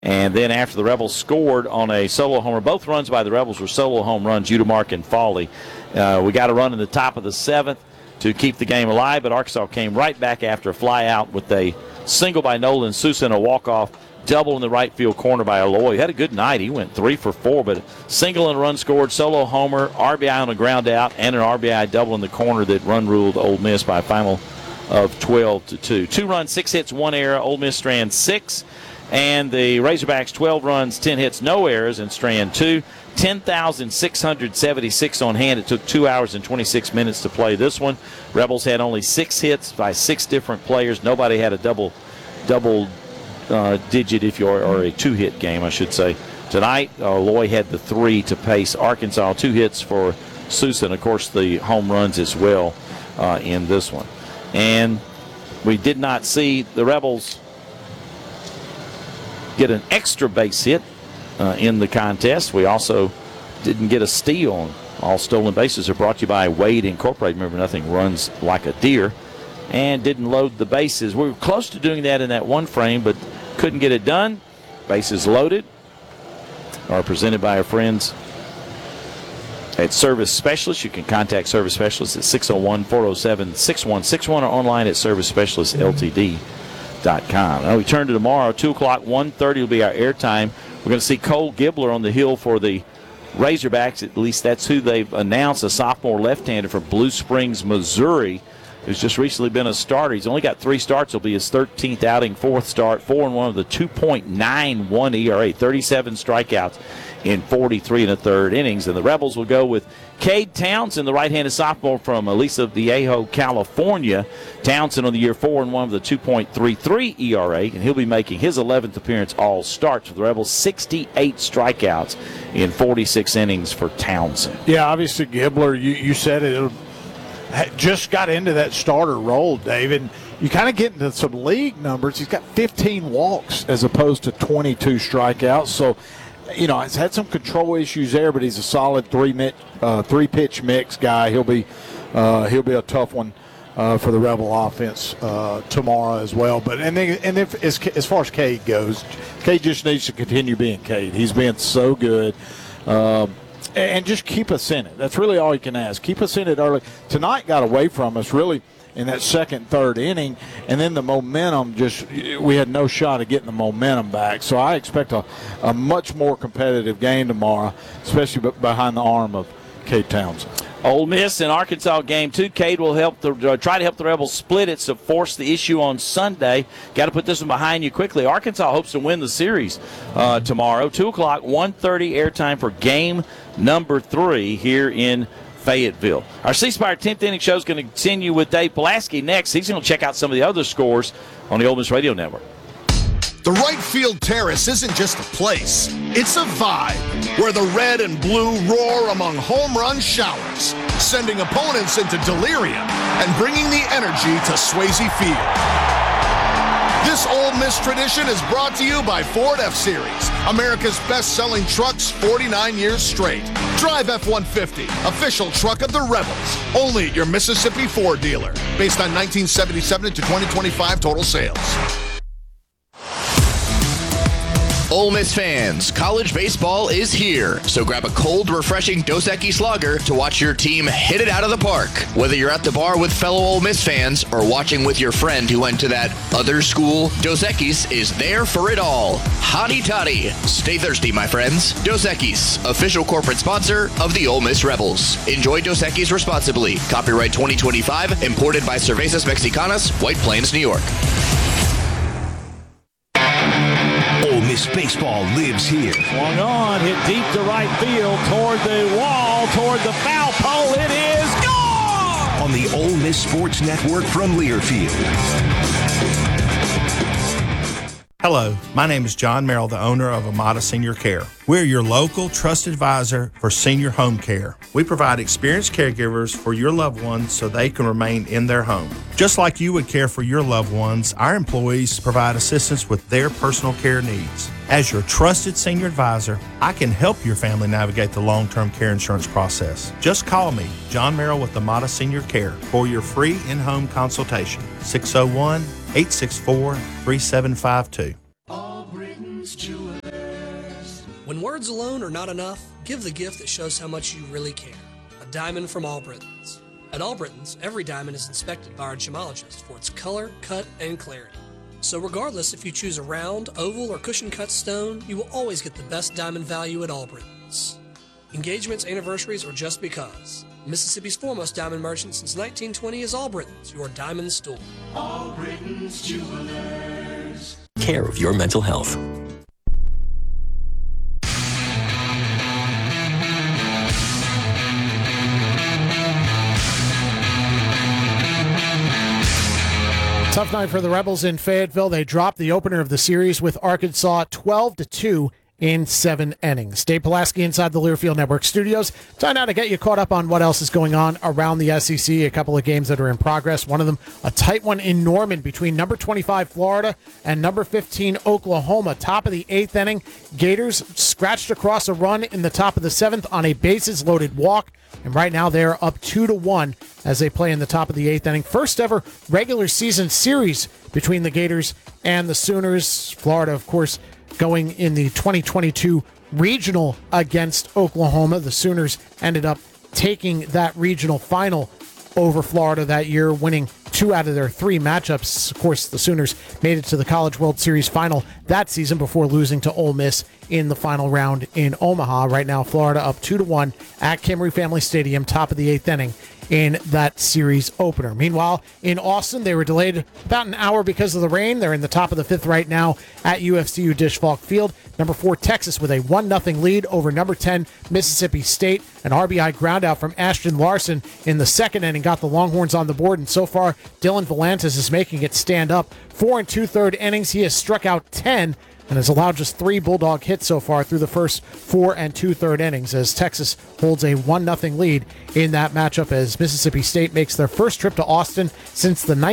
And then after the Rebels scored on a solo homer, both runs by the Rebels were solo home runs, Udemark and Fawley. We got a run in the top of the 7th to keep the game alive, but Arkansas came right back after a fly out with a single by Nolan Sousa and a walk-off double in the right field corner by Aloy. He had a good night. He went 3 for 4, but single and a run scored, solo homer, RBI on a ground out, and an RBI double in the corner that run-ruled Ole Miss by a final of 12-2. 2 runs, 6 hits, 1 error. Ole Miss strand 6. And the Razorbacks 12 runs, 10 hits, no errors in strand 2. 10,676 on hand. It took 2 hours and 26 minutes to play this one. Rebels had only 6 hits by 6 different players. Nobody had a double digit or a 2-hit game, I should say. Tonight, Loy had the 3 to pace Arkansas. 2 hits for Sousa, and of course the home runs as well in this one. And we did not see the Rebels get an extra base hit in the contest. We also didn't get a steal. All stolen bases are brought to you by Wade Incorporated. Remember, nothing runs like a deer. And didn't load the bases. We were close to doing that in that one frame, but couldn't get it done. Bases loaded are presented by our friends at Service Specialists. You can contact Service Specialists at 601-407-6161 or online at servicespecialistltd.com. Now we turn to tomorrow, 2 o'clock, 1:30 will be our airtime. We're going to see Cole Gibbler on the hill for the Razorbacks. At least that's who they've announced, a sophomore left-hander from Blue Springs, Missouri, who's just recently been a starter. He's only got 3 starts. It'll be his 13th outing, 4th start, 4-1 with a 2.91 ERA, 37 strikeouts in 43 1/3 innings. And the Rebels will go with Cade Townsend, the right-handed sophomore from Aliso Viejo, California. Townsend on the year 4-1 with a 2.33 ERA, and he'll be making his 11th appearance all starts for the Rebels. 68 strikeouts in 46 innings for Townsend. Yeah, obviously Gibbler, you said it, just got into that starter role, David. You kind of get into some league numbers. He's got 15 walks as opposed to 22 strikeouts. So, you know, he's had some control issues there, but he's a solid three-pitch mix guy. He'll be a tough one for the Rebel offense tomorrow as well. But as far as Cade goes, Cade just needs to continue being Cade. He's been so good. And just keep us in it. That's really all you can ask. Keep us in it early. Tonight got away from us really in that second, third inning, and then the momentum we had no shot at getting the momentum back. So I expect a much more competitive game tomorrow, especially behind the arm of Cade Townsend. Ole Miss and Arkansas game 2. Cade will try to help the Rebels split it, so force the issue on Sunday. Got to put this one behind you quickly. Arkansas hopes to win the series tomorrow. 2 o'clock, 1:30 airtime for game number 3 here in Fayetteville. Our C Spire 10th inning show is going to continue with Dave Pulaski next. He's going to check out some of the other scores on the Ole Miss Radio Network. The right field terrace isn't just a place, it's a vibe where the red and blue roar among home run showers, sending opponents into delirium and bringing the energy to Swayze Field. This Ole Miss tradition is brought to you by Ford F-Series, America's best-selling trucks 49 years straight. Drive F-150, official truck of the Rebels, only at your Mississippi Ford dealer, based on 1977 to 2025 total sales. Ole Miss fans, college baseball is here, so grab a cold, refreshing Dos Equis Lager to watch your team hit it out of the park. Whether you're at the bar with fellow Ole Miss fans or watching with your friend who went to that other school, Dos Equis is there for it all. Hotty toddy. Stay thirsty, my friends. Dos Equis, official corporate sponsor of the Ole Miss Rebels. Enjoy Dos Equis responsibly. Copyright 2025, imported by Cervezas Mexicanas, White Plains, New York. Ole Miss baseball lives here. Swung on, hit deep to right field, toward the wall, toward the foul pole. It is gone! On the Ole Miss Sports Network from Learfield. Hello, my name is John Merrill, the owner of Amada Senior Care. We're your local trusted advisor for senior home care. We provide experienced caregivers for your loved ones so they can remain in their home. Just like you would care for your loved ones, our employees provide assistance with their personal care needs. As your trusted senior advisor, I can help your family navigate the long-term care insurance process. Just call me, John Merrill with Amada Senior Care, for your free in-home consultation. 601-864-3752. All Britain's Jewelers. When words alone are not enough, give the gift that shows how much you really care. A diamond from Albritton's. At Albritton's, every diamond is inspected by our gemologist for its color, cut, and clarity. So regardless if you choose a round, oval, or cushion-cut stone, you will always get the best diamond value at Albritton's. Engagements, anniversaries, or just because. Mississippi's foremost diamond merchant since 1920 is Albritton's, your diamond store. Albritton's Jewelers. Care of your mental health. Tough night for the Rebels in Fayetteville. They dropped the opener of the series with Arkansas 12-2 in 7 innings. Dave Pulaski inside the Learfield Network studios. Time now to get you caught up on what else is going on around the SEC. A couple of games that are in progress. One of them, a tight one in Norman between number 25 Florida and number 15 Oklahoma. Top of the 8th inning, Gators scratched across a run in the top of the 7th on a bases-loaded walk. And right now they're up 2-1 as they play in the top of the 8th inning. First ever regular season series between the Gators and the Sooners. Florida, of course, going in the 2022 regional against Oklahoma. The Sooners ended up taking that regional final over Florida that year, winning 2 out of their 3 matchups. Of course, the Sooners made it to the College World Series final that season before losing to Ole Miss in the final round in Omaha. Right now, Florida up 2-1 at Kimry Family Stadium, top of the 8th inning in that series opener. Meanwhile, in Austin, they were delayed about an hour because of the rain. They're in the top of the 5th right now at UFCU Disch-Falk Field. Number 4, Texas, with a 1-0 lead over number 10, Mississippi State. An RBI ground out from Ashton Larson in the 2nd inning got the Longhorns on the board, and so far, Dylan Volantis is making it stand up. 4 2/3 innings, he has struck out 10 and has allowed just 3 Bulldog hits so far through the first 4 2/3 innings as Texas holds a 1-0 lead in that matchup as Mississippi State makes their first trip to Austin since the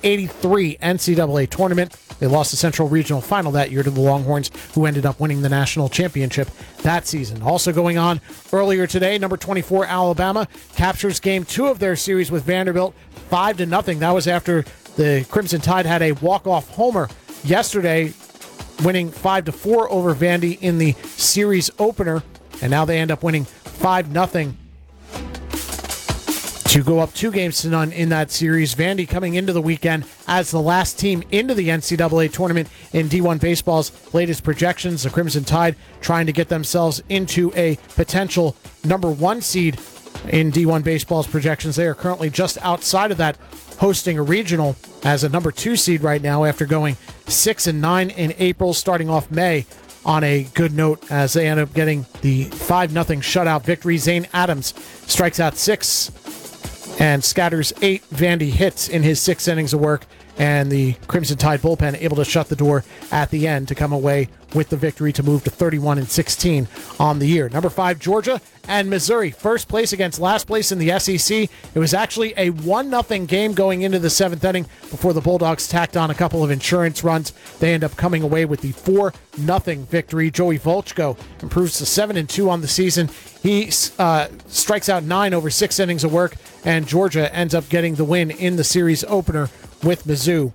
1983 NCAA tournament. They lost the Central Regional Final that year to the Longhorns, who ended up winning the national championship that season. Also going on earlier today, number 24 Alabama captures game 2 of their series with Vanderbilt 5-0. That was after the Crimson Tide had a walk-off homer yesterday, winning 5-4 over Vandy in the series opener, and now they end up winning 5-0 to go up 2-0 in that series. Vandy coming into the weekend as the last team into the NCAA tournament in D1 Baseball's latest projections. The Crimson Tide trying to get themselves into a potential number 1 seed in D1 Baseball's projections. They are currently just outside of that, hosting a regional as a number 2 seed right now after going 6-9 in April, starting off May on a good note as they end up getting the 5-0 shutout victory. Zane Adams strikes out 6 and scatters 8 Vandy hits in his 6 innings of work, and the Crimson Tide bullpen able to shut the door at the end to come away with the victory to move to 31-16 on the year. Number 5, Georgia and Missouri, first place against last place in the SEC. It was actually a 1-0 game going into the 7th inning before the Bulldogs tacked on a couple of insurance runs. They end up coming away with the 4-0 victory. Joey Volchko improves to 7-2 on the season. He strikes out 9 over 6 innings of work, and Georgia ends up getting the win in the series opener with Mizzou.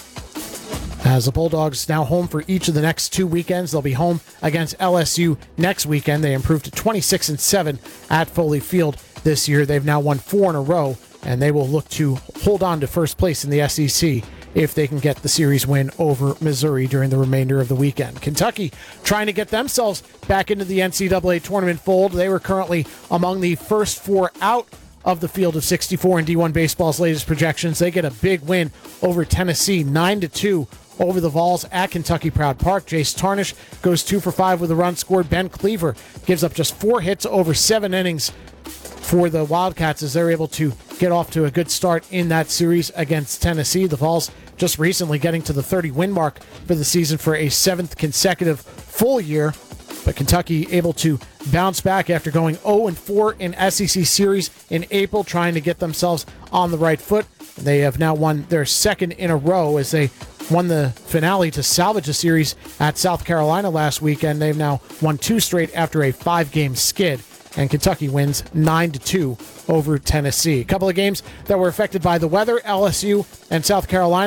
As the Bulldogs now home for each of the next 2 weekends. They'll be home against LSU next weekend. They improved to 26-7 at Foley Field this year. They've now won 4 in a row, and they will look to hold on to first place in the SEC if they can get the series win over Missouri during the remainder of the weekend. Kentucky trying to get themselves back into the NCAA tournament fold. They were currently among the first 4 out of the field of 64 in D1 Baseball's latest projections. They get a big win over Tennessee, 9-2 over the Vols at Kentucky Proud Park. Jace Tarnish goes 2 for 5 with a run scored. Ben Cleaver gives up just 4 hits over 7 innings for the Wildcats as they're able to get off to a good start in that series against Tennessee. The Vols just recently getting to the 30-win mark for the season for a 7th consecutive full year. But Kentucky able to bounce back after going 0-4 in SEC series in April, trying to get themselves on the right foot. They have now won their 2nd in a row as they won the finale to salvage a series at South Carolina last weekend. They've now won 2 straight after a 5-game skid, and Kentucky wins 9-2 over Tennessee. A couple of games that were affected by the weather. LSU and South Carolina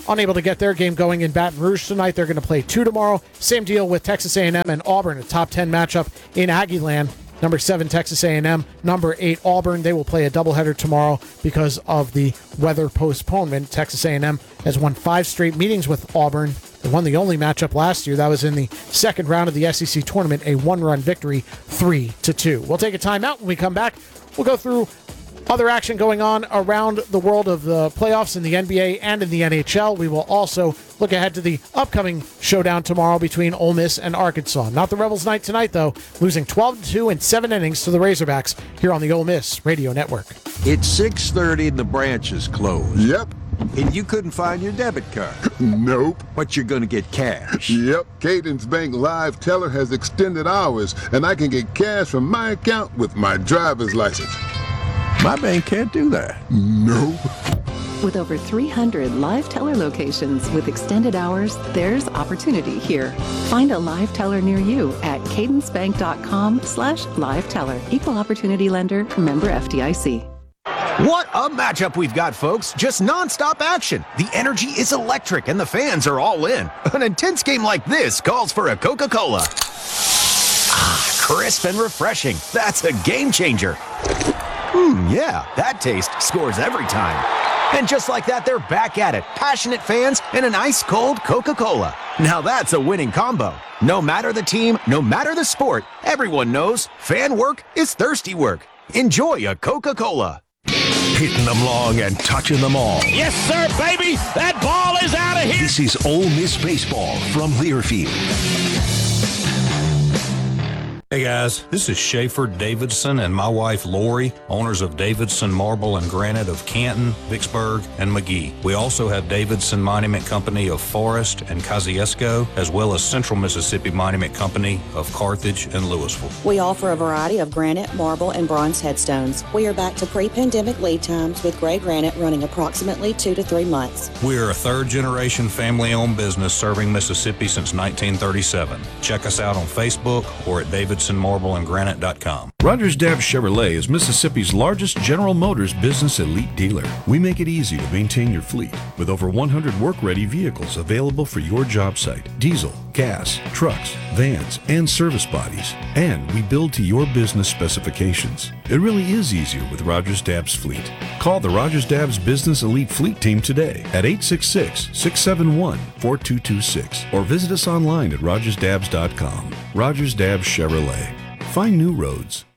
unable to get their game going in Baton Rouge tonight. They're going to play 2 tomorrow. Same deal with Texas A&M and Auburn, a top 10 matchup in Aggieland. Number 7, Texas A&M. Number 8, Auburn. They will play a doubleheader tomorrow because of the weather postponement. Texas A&M has won 5 straight meetings with Auburn. They won the only matchup last year. That was in the second round of the SEC tournament, a 1-run victory, 3-2. We'll take a timeout. When we come back, we'll go through other action going on around the world of the playoffs in the NBA and in the NHL. We will also look ahead to the upcoming showdown tomorrow between Ole Miss and Arkansas. Not the Rebels' night tonight, though, losing 12-2 in 7 innings to the Razorbacks here on the Ole Miss Radio Network. It's 6:30 and the branch is closed. Yep. And you couldn't find your debit card. Nope. But you're going to get cash. Yep. Cadence Bank Live Teller has extended hours, and I can get cash from my account with my driver's license. My bank can't do that. Nope. With over 300 Live Teller locations with extended hours, there's opportunity here. Find a Live Teller near you at cadencebank.com/Live Teller. Equal opportunity lender, member FDIC. What a matchup we've got, folks. Just nonstop action. The energy is electric and the fans are all in. An intense game like this calls for a Coca-Cola. Ah, crisp and refreshing. That's a game changer. Yeah, that taste scores every time. And just like that, they're back at it. Passionate fans and an ice-cold Coca-Cola. Now that's a winning combo. No matter the team, no matter the sport, everyone knows fan work is thirsty work. Enjoy a Coca-Cola. Hitting them long and touching them all. Yes, sir, baby. That ball is out of here. This is Ole Miss Baseball from Learfield. Hey guys, this is Schaefer Davidson and my wife Lori, owners of Davidson Marble and Granite of Canton, Vicksburg, and McGee. We also have Davidson Monument Company of Forest and Kosciuszko, as well as Central Mississippi Monument Company of Carthage and Louisville. We offer a variety of granite, marble, and bronze headstones. We are back to pre-pandemic lead times with gray granite running approximately 2 to 3 months. We are a third-generation family-owned business serving Mississippi since 1937. Check us out on Facebook or at DavidsonMarbleandGranite.com. Rogers Dabbs Chevrolet is Mississippi's largest General Motors business elite dealer. We make it easy to maintain your fleet with over 100 work-ready vehicles available for your job site. Diesel, gas, trucks, vans, and service bodies. And we build to your business specifications. It really is easier with Rogers Dabbs Fleet. Call the Rogers Dabbs Business Elite Fleet Team today at 866-671-4226 or visit us online at rogersdabbs.com. Rogers Dabbs Chevrolet. Find new roads.